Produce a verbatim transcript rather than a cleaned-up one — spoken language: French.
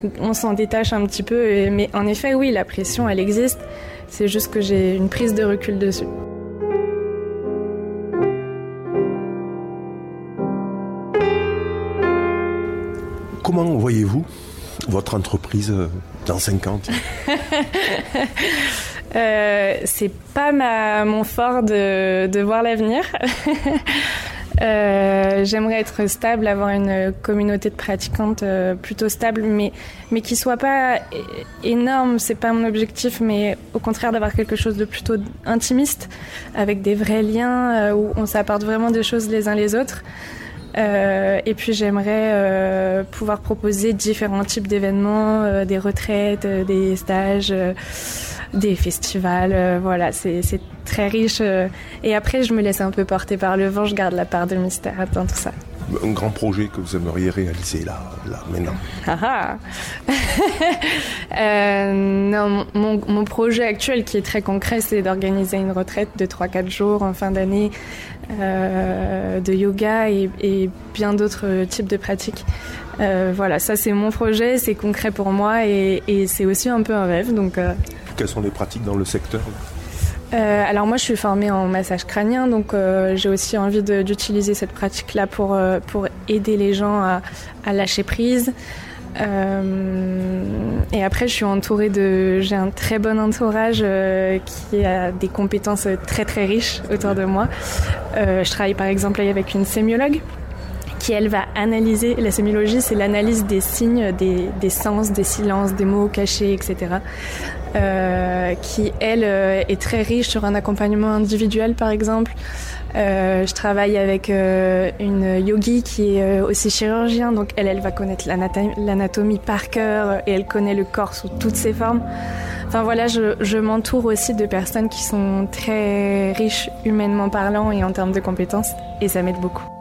On s'en détache un petit peu, mais en effet, oui, la pression, elle existe. C'est juste que j'ai une prise de recul dessus. Comment voyez-vous votre entreprise dans cinq ans? euh, C'est pas ma, mon fort de, de voir l'avenir. Euh, j'aimerais être stable, avoir une communauté de pratiquantes euh, plutôt stable, mais, mais qui soit pas énorme, c'est pas mon objectif, mais au contraire d'avoir quelque chose de plutôt intimiste, avec des vrais liens euh, où on s'apporte vraiment des choses les uns les autres. Euh, et puis j'aimerais euh, pouvoir proposer différents types d'événements, euh, des retraites, euh, des stages, euh, des festivals, euh, voilà, c'est, c'est très riche. Euh, et après, je me laisse un peu porter par le vent, je garde la part de mystère dans tout ça. Un grand projet que vous aimeriez réaliser là, là maintenant? Ah ah. euh, non, mon, mon projet actuel qui est très concret, c'est d'organiser une retraite de trois à quatre jours en fin d'année euh, de yoga et, et bien d'autres types de pratiques. Euh, voilà, ça c'est mon projet, c'est concret pour moi et, et c'est aussi un peu un rêve. Donc, euh... Quelles sont les pratiques dans le secteur? Euh, alors moi je suis formée en massage crânien, donc euh, j'ai aussi envie de, d'utiliser cette pratique-là pour, euh, pour aider les gens à, à lâcher prise. Euh, et après je suis entourée de... J'ai un très bon entourage euh, qui a des compétences très très riches autour de moi. Euh, je travaille par exemple avec une sémiologue qui elle va analyser, la sémiologie c'est l'analyse des signes, des, des sens, des silences, des mots cachés, et cetera. Euh, qui elle euh, est très riche sur un accompagnement individuel par exemple. Euh, je travaille avec euh, une yogi qui est euh, aussi chirurgien, donc elle, elle va connaître l'anatomie, l'anatomie par cœur et elle connaît le corps sous toutes ses formes. Enfin voilà, je, je m'entoure aussi de personnes qui sont très riches humainement parlant et en termes de compétences et ça m'aide beaucoup.